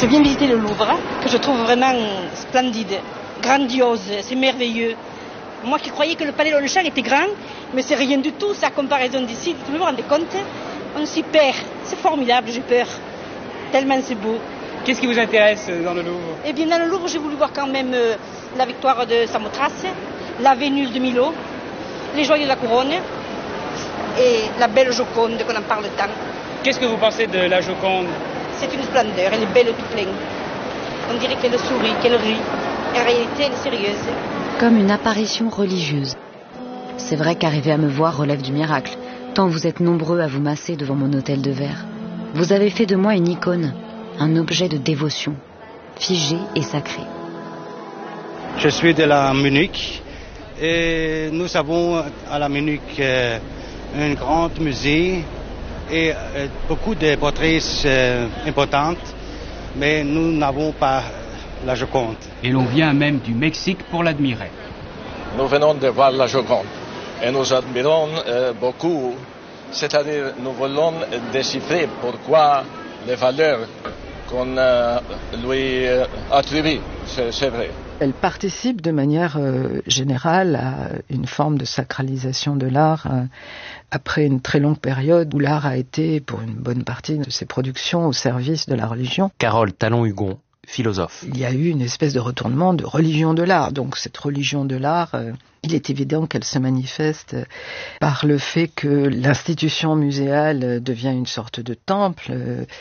Je viens visiter le Louvre, que je trouve vraiment splendide, grandiose, c'est merveilleux. Moi qui croyais que le palais Longchamp était grand, mais c'est rien du tout, ça, comparaison d'ici, vous vous rendez compte? On s'y perd, c'est formidable, j'ai peur, tellement c'est beau. Qu'est-ce qui vous intéresse dans le Louvre? Eh bien, dans le Louvre, j'ai voulu voir quand même la victoire de Samothrace, la Vénus de Milo, les joyaux de la couronne et la belle Joconde qu'on en parle tant. Qu'est-ce que vous pensez de la Joconde? C'est une splendeur, elle est belle tout plein. On dirait qu'elle sourit, qu'elle rit. En réalité, elle est sérieuse. Comme une apparition religieuse. C'est vrai qu'arriver à me voir relève du miracle, tant vous êtes nombreux à vous masser devant mon autel de verre. Vous avez fait de moi une icône, un objet de dévotion, figé et sacré. Je suis de la Munich et nous avons à la Munich un grand musée et beaucoup de portraits importants, mais nous n'avons pas la Joconde. Et l'on vient même du Mexique pour l'admirer. Nous venons de voir la Joconde et nous admirons beaucoup, c'est-à-dire nous voulons déchiffrer pourquoi les valeurs qu'on lui attribue, c'est vrai. Elle participe de manière générale à une forme de sacralisation de l'art après une très longue période où l'art a été, pour une bonne partie de ses productions, au service de la religion. Carole Talon-Hugon, philosophe. Il y a eu une espèce de retournement de religion de l'art. Donc cette religion de l'art, il est évident qu'elle se manifeste par le fait que l'institution muséale devient une sorte de temple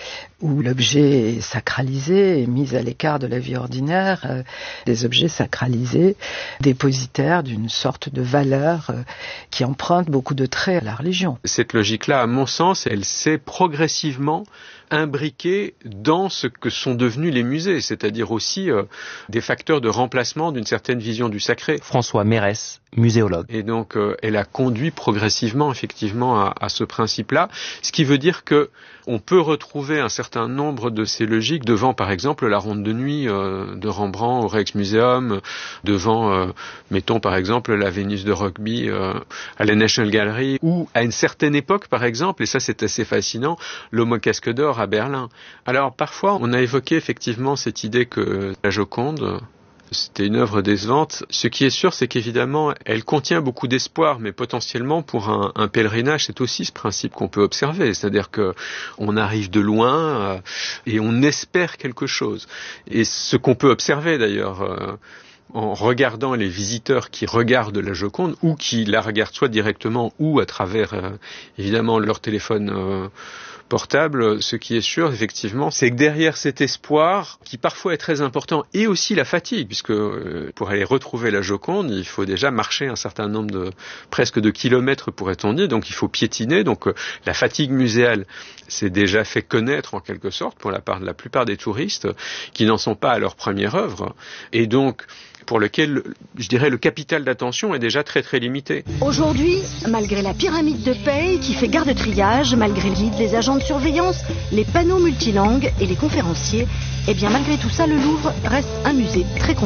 où l'objet est sacralisé et mis à l'écart de la vie ordinaire, des objets sacralisés, dépositaires d'une sorte de valeur qui emprunte beaucoup de traits à la religion. Cette logique-là, à mon sens, elle s'est progressivement imbriquée dans ce que sont devenus les musées, c'est-à-dire aussi des facteurs de remplacement d'une certaine vision du sacré. François Mérès, muséologue. Et donc, elle a conduit progressivement, effectivement, à ce principe-là, ce qui veut dire que on peut retrouver un certain nombre de ces logiques devant, par exemple, la Ronde de nuit de Rembrandt au Rijksmuseum, devant, mettons, par exemple, la Vénus de Rugby à la National Gallery, ou à une certaine époque, par exemple, et ça c'est assez fascinant, l'Homme au casque d'or à Berlin. Alors, parfois, on a évoqué effectivement cette idée que la Joconde, c'était une œuvre décevante. Ce qui est sûr, c'est qu'évidemment, elle contient beaucoup d'espoir, mais potentiellement pour un pèlerinage, c'est aussi ce principe qu'on peut observer. C'est-à-dire que on arrive de loin et on espère quelque chose. Et ce qu'on peut observer d'ailleurs en regardant les visiteurs qui regardent la Joconde ou qui la regardent soit directement ou à travers évidemment leur téléphone portable, ce qui est sûr, effectivement, c'est que derrière cet espoir, qui parfois est très important, et aussi la fatigue, puisque pour aller retrouver la Joconde, il faut déjà marcher un certain nombre presque de kilomètres, pourrait-on dire, donc il faut piétiner, donc la fatigue muséale s'est déjà fait connaître en quelque sorte pour la part de la plupart des touristes qui n'en sont pas à leur première œuvre, et donc pour lequel, je dirais, le capital d'attention est déjà très très limité. Aujourd'hui, malgré la pyramide de paye qui fait garde triage, malgré le vide, les agents de surveillance, les panneaux multilangues et les conférenciers, eh bien malgré tout ça, le Louvre reste un musée très